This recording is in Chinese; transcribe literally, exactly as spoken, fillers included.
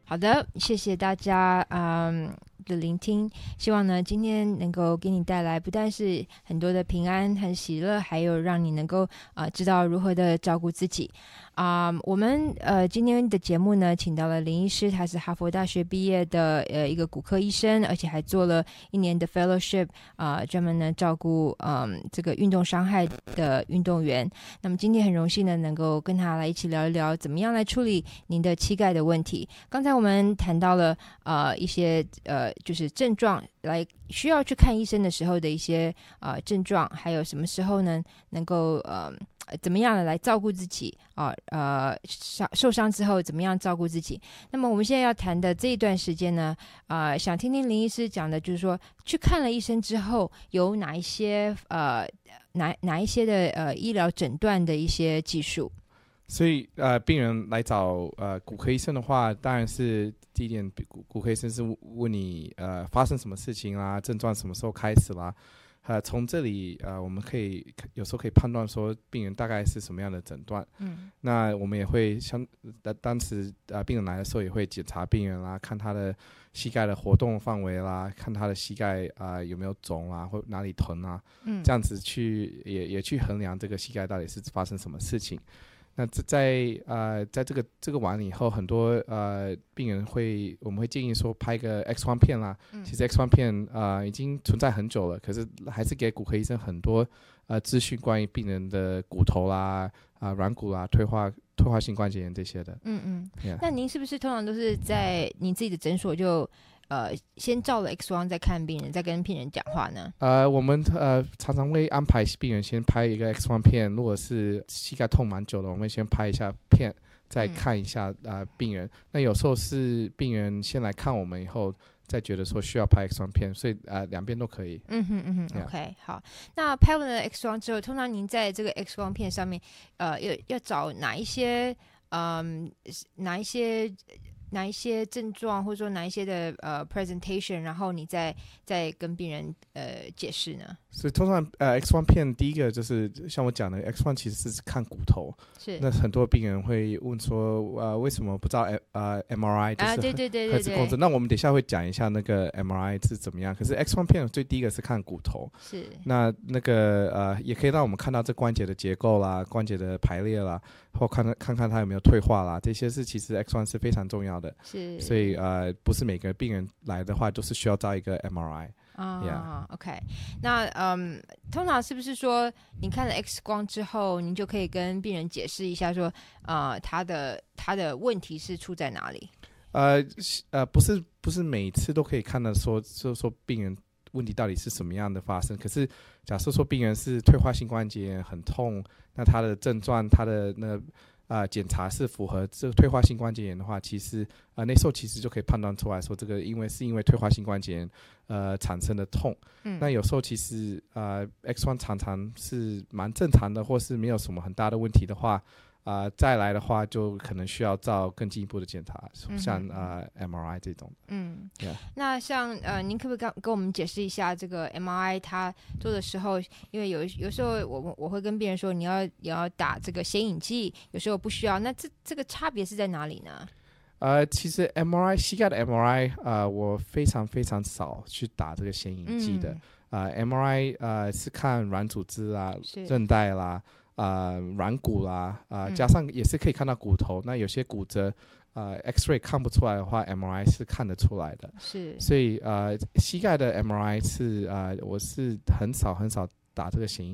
好的，谢谢大家嗯的聆听，希望呢今天能够给你带来不但是很多的平安和喜乐，还有让你能够呃知道如何的照顾自己啊、呃。我们呃今天的节目呢，请到了林医师，他是哈佛大学毕业的呃一个骨科医生，而且还做了一年的 fellowship 啊、呃，专门呢照顾嗯、呃、这个运动伤害的运动员。那么今天很荣幸呢，能够跟他来一起聊一聊，怎么样来处理您的膝盖的问题。刚才我们谈到了呃一些呃就是症状，来需要去看医生的时候的一些呃症状，还有什么时候呢能够呃怎么样的来照顾自己啊 呃, 呃受伤之后怎么样照顾自己。那么我们现在要谈的这一段时间呢，呃想听听林医师讲的，就是说去看了医生之后有哪一些呃哪哪一些的呃医疗诊断的一些技术。 所以呃，病人来找呃骨科医生的话，当然是第一点，骨骨科医生是问你呃发生什么事情啦，症状什么时候开始啦，呃，从这里呃我们可以有时候可以判断说病人大概是什么样的诊断。嗯，那我们也会相呃当时呃病人来的时候也会检查病人啦，看他的膝盖的活动范围啦，看他的膝盖啊、呃、有没有肿啊，或哪里疼啊，嗯，这样子去也也去衡量这个膝盖到底是发生什么事情。那在呃在这个这个完了以后，很多呃病人会我们会建议说拍个 X 光片啦。嗯、其实 X 光片呃已经存在很久了，可是还是给骨科医生很多呃资讯关于病人的骨头啦、啊、呃、软骨啦、退化退化性关节炎这些的。嗯嗯。Yeah. 那您是不是通常都是在您自己的诊所就？呃，先照了 X 光再看病人，再跟病人讲话呢？ 呃，我们呃常常会安排病人先拍一个 X 光片，如果是膝盖痛蛮久的，我们先拍一下片，再看一下、嗯、呃病人。那有时候是病人先来看我们以后，再觉得说需要拍 X 光片，所以呃两边都可以。 嗯哼嗯哼 yeah. OK 好。那拍完了 X 光之后，通常您在这个 X 光片上面，呃，要要找哪一些嗯、呃、哪一些？哪一些症状，或者说哪一些的呃 presentation， 然后你再再跟病人呃解释呢？ 所以通常呃 X 光片第一个就是像我讲的 X 光其实是看骨头，是那很多病人会问说呃为什么不照呃 M R I， 就是啊对对对对对， 核磁共振。那我们等一下会讲一下那个 M R I 是怎么样。可是 X 光片最第一个是看骨头，是那那个呃也可以让我们看到这关节的结构啦、关节的排列啦，或看看看它有没有退化啦，这些是其实 X 光是非常重要的。是，所以呃不是每个病人来的话都是需要照一个 M R I。 啊、yeah. OK， 那嗯，通常是不是说你看了 X 光之后，您就可以跟病人解释一下说，呃，他的他的问题是出在哪里？ 呃呃，不是不是每次都可以看到说，说说病人问题到底是什么样的发生。可是假设说病人是退化性关节炎很痛，那他的症状，他的那啊、呃，检查是符合这个退化性关节炎的话，其实啊、呃，那时候其实就可以判断出来说，这个因为是因为退化性关节炎呃产生的痛。嗯，那有时候其实呃 ，X 光常常是蛮正常的，或是没有什么很大的问题的话，啊、呃，再来的话就可能需要照更进一步的检查，嗯、像啊、呃、M R I 这种。 嗯， yeah. 那像呃，您可不可以跟跟我们解释一下这个 M R I 它做的时候，因为有有时候我我会跟病人说，你要你要打这个显影剂，有时候不需要，那这这个差别是在哪里呢？ 呃，其实 M R I 膝盖的 M R I 呃，我非常非常少去打这个显影剂的。嗯、呃 ，M R I 呃是看软组织啦、韧带啦、呃软骨啦，啊、呃、加上也是可以看到骨头。嗯、那有些骨折，呃 X-ray 看不出来的话 ，M R I 是看得出来的。是，所以呃膝盖的 M R I 是呃我是很少很少打这个显影